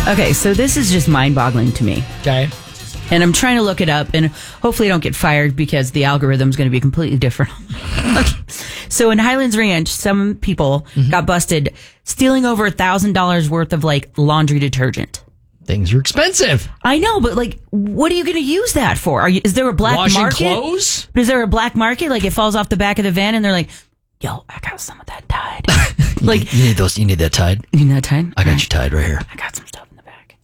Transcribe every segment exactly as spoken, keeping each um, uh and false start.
Okay, so this is just mind-boggling to me. Okay. And I'm trying to look it up, and hopefully I don't get fired because the algorithm is going to be completely different. So in Highlands Ranch, some people mm-hmm. got busted stealing over one thousand dollars worth of, like, laundry detergent. Things are expensive. I know, but, like, what are you going to use that for? Are you, is there a black Washing market? Clothes? Is there a black market? Like, it falls off the back of the van, and they're like, yo, I got some of that Tide. you like need, You need those. You need that Tide? You need that Tide? I got right. you Tide right here. I got some stuff in the back.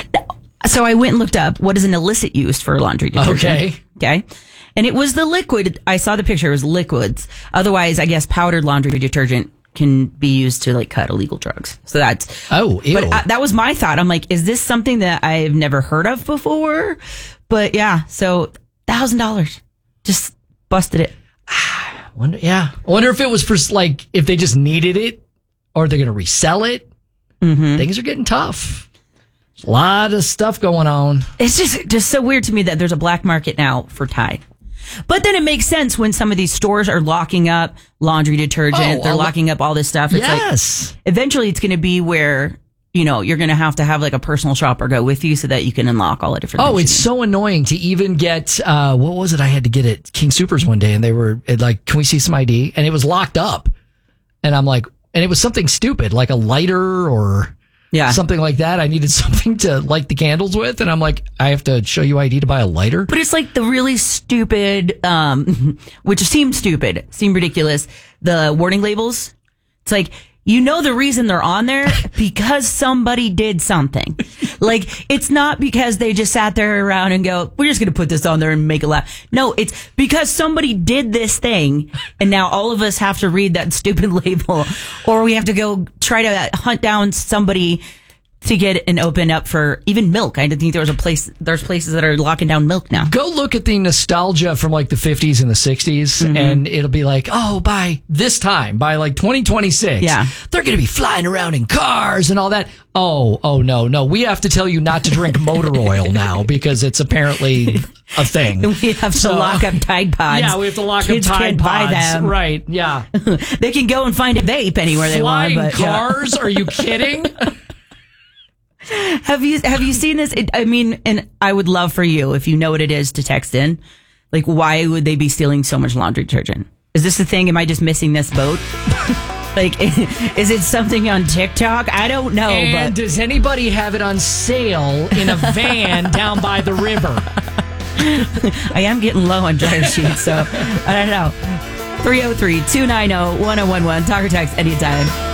So I went and looked up what is an illicit use for laundry detergent. Okay. Okay. And it was the liquid. I saw the picture. It was liquids. Otherwise, I guess powdered laundry detergent can be used to like cut illegal drugs. So that's. Oh, ew. But I, that was my thought. I'm like, is this something that I've never heard of before? But yeah, so one thousand dollars. Just busted it. Wonder, yeah. I wonder if it was for like, if they just needed it or they're going to resell it. Mm-hmm. Things are getting tough. A lot of stuff going on. It's just just so weird to me that there's a black market now for Tide. But then it makes sense when some of these stores are locking up laundry detergent. Oh, they're locking up all this stuff. It's yes. Like, eventually it's going to be where, you know, you're going to have to have like a personal shopper go with you so that you can unlock all the different Oh, things. It's so annoying to even get, uh, what was it I had to get at King Soopers one day and they were like, can we see some I D? And it was locked up. And I'm like, and it was something stupid, like a lighter or... Yeah. Something like that. I needed something to light the candles with. And I'm like, I have to show you I D to buy a lighter. But it's like the really stupid, um, which seemed stupid, seemed ridiculous. The warning labels. It's like, you know, the reason they're on there because somebody did something. Like, it's not because they just sat there around and go, we're just going to put this on there and make it laugh. No, it's because somebody did this thing. And now all of us have to read that stupid label, or we have to go try to hunt down somebody to get and open up for even milk. I didn't think there was a place, there's places that are locking down milk now. Go look at the nostalgia from like the fifties and the sixties, mm-hmm. and it'll be like, oh, by this time, by like twenty twenty-six, yeah. they're going to be flying around in cars and all that. Oh, oh, no, no. We have to tell you not to drink motor oil now because it's apparently a thing. We have to so, lock up Tide Pods. Yeah, we have to lock Kids up Tide can't Pods. Buy them. Right, yeah. They can go and find a vape anywhere Flying they want. But, cars? Yeah. Are you kidding? Have you have you seen this? It, I mean, and I would love for you, if you know what it is, to text in. Like, why would they be stealing so much laundry detergent? Is this the thing? Am I just missing this boat? Like, is it something on TikTok? I don't know. And but does anybody have it on sale in a van down by the river? I am getting low on dryer sheets, so I don't know. three oh three, two nine oh, one oh one one. Talk or text anytime.